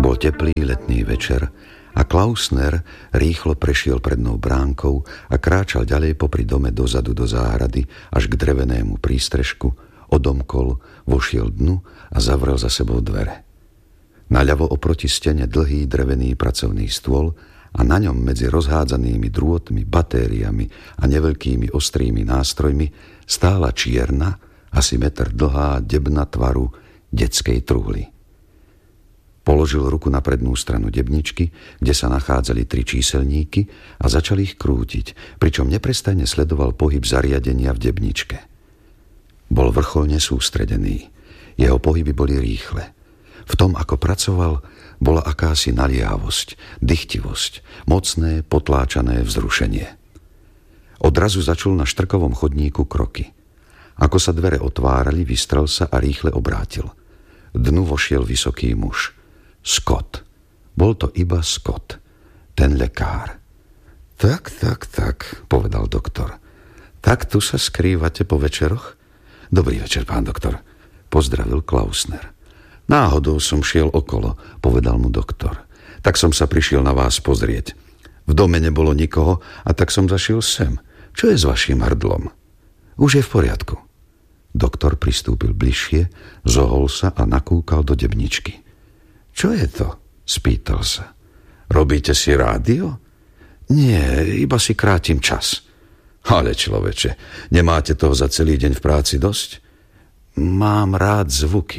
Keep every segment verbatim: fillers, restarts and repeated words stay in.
Bol teplý letný večer a Klausner rýchlo prešiel prednou bránkou a kráčal ďalej popri dome dozadu do záhrady až k drevenému prístrežku, odomkol, vošiel dnu a zavrel za sebou dvere. Naľavo oproti stene dlhý drevený pracovný stôl a na ňom medzi rozhádzanými drôtmi, batériami a neveľkými ostrými nástrojmi stála čierna, asi meter dlhá, debna tvaru detskej truhly. Položil ruku na prednú stranu debničky, kde sa nachádzali tri číselníky a začal ich krútiť, pričom neprestajne sledoval pohyb zariadenia v debničke. Bol vrcholne sústredený. Jeho pohyby boli rýchle. V tom, ako pracoval, bola akási naliehavosť, dychtivosť, mocné, potláčané vzrušenie. Odrazu začul na štrkovom chodníku kroky. Ako sa dvere otvárali, vystrel sa a rýchle obrátil. Dnu vošiel vysoký muž. Scott. Bol to iba Scott, ten lekár. Tak, tak, tak, povedal doktor. Tak tu sa skrývate po večeroch? Dobrý večer, pán doktor, pozdravil Klausner. Náhodou som šiel okolo, povedal mu doktor. Tak som sa prišiel na vás pozrieť. V dome nebolo nikoho a tak som zašiel sem. Čo je s vaším hrdlom? Už je v poriadku. Doktor pristúpil bližšie, zohol sa a nakúkal do debničky. Čo je to? Spýtal sa. Robíte si rádio? Nie, iba si krátim čas. Ale človeče, nemáte toho za celý deň v práci dosť? Mám rád zvuky.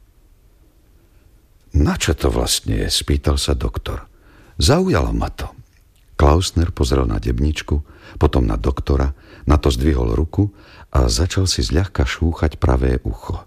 Na čo to vlastne je? Spýtal sa doktor. Zaujalo ma to. Klausner pozrel na debničku, potom na doktora, na to zdvihol ruku a začal si zľahka šúchať pravé ucho.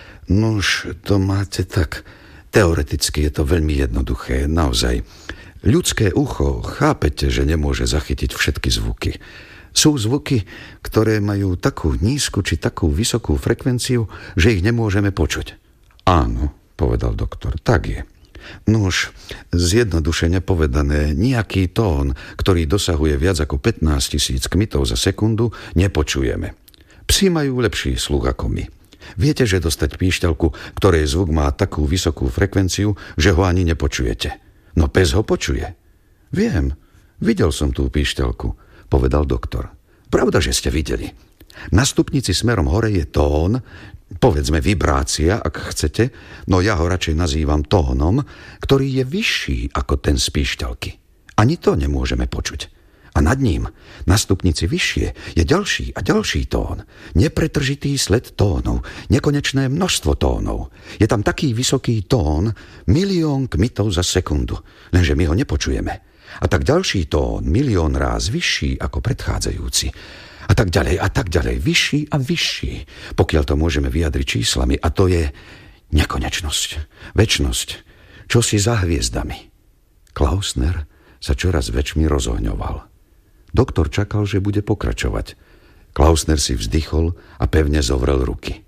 Nuž, to máte tak... Teoreticky je to veľmi jednoduché, naozaj. Ľudské ucho, chápete, že nemôže zachytiť všetky zvuky. Sú zvuky, ktoré majú takú nízku či takú vysokú frekvenciu, že ich nemôžeme počuť. Áno, povedal doktor, tak je. Nuž, zjednodušene povedané, nejaký tón, ktorý dosahuje viac ako pätnásť tisíc kmitov za sekundu, nepočujeme. Psi majú lepší sluch ako my. Viete, že dostať píšťalku, ktorej zvuk má takú vysokú frekvenciu, že ho ani nepočujete. No pes ho počuje. Viem, videl som tú píšťalku, povedal doktor. Pravda, že ste videli. Na stupnici smerom hore je tón, povedzme vibrácia, ak chcete, no ja ho radšej nazývam tónom, ktorý je vyšší ako ten z píšťalky. Ani to nemôžeme počuť. A nad ním, na stupnici vyššie, je ďalší a ďalší tón. Nepretržitý sled tónov, nekonečné množstvo tónov. Je tam taký vysoký tón, milión kmitov za sekundu, lenže my ho nepočujeme. A tak ďalší tón, milión ráz vyšší ako predchádzajúci. A tak ďalej, a tak ďalej, vyšší a vyšší, pokiaľ to môžeme vyjadriť číslami. A to je nekonečnosť, večnosť, čosi za hviezdami. Klausner sa čoraz väčšmi rozohňoval. Doktor čakal, že bude pokračovať. Klausner si vzdychol a pevne zovrel ruky.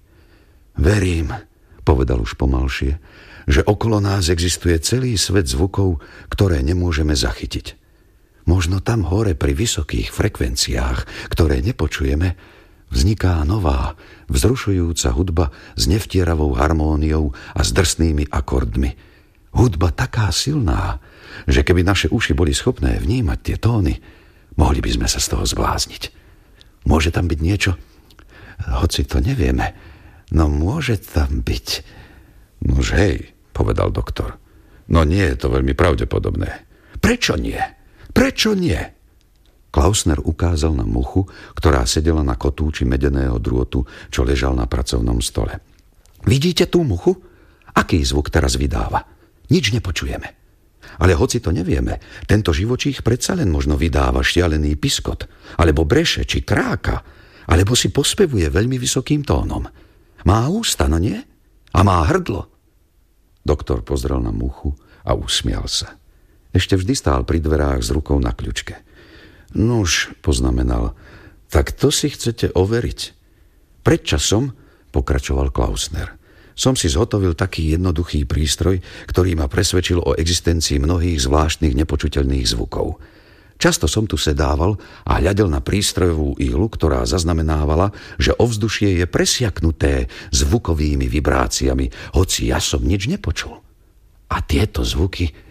Verím, povedal už pomalšie, že okolo nás existuje celý svet zvukov, ktoré nemôžeme zachytiť. Možno tam hore pri vysokých frekvenciách, ktoré nepočujeme, vzniká nová, vzrušujúca hudba s nevtieravou harmóniou a s drsnými akordmi. Hudba taká silná, že keby naše uši boli schopné vnímať tie tóny, mohli by sme sa z toho zblázniť. Môže tam byť niečo? Hoci to nevieme, no môže tam byť... Nož hej, povedal doktor. No nie je to veľmi pravdepodobné. Prečo nie? Prečo nie? Klausner ukázal na muchu, ktorá sedela na kotúči medeného drôtu, čo ležal na pracovnom stole. Vidíte tú muchu? Aký zvuk teraz vydáva? Nič nepočujeme. Ale hoci to nevieme, tento živočích predsa len možno vydáva šialený piskot, alebo breše, či kráka, alebo si pospevuje veľmi vysokým tónom. Má ústa, no nie? A má hrdlo. Doktor pozrel na muchu a usmial sa. Ešte vždy stál pri dverách s rukou na kľučke. Nuž, poznamenal, tak to si chcete overiť. Pred časom, pokračoval Klausner, som si zhotovil taký jednoduchý prístroj, ktorý ma presvedčil o existencii mnohých zvláštnych nepočuteľných zvukov. Často som tu sedával a hľadel na prístrojovú ihlu, ktorá zaznamenávala, že ovzdušie je presiaknuté zvukovými vibráciami, hoci ja som nič nepočul. A tieto zvuky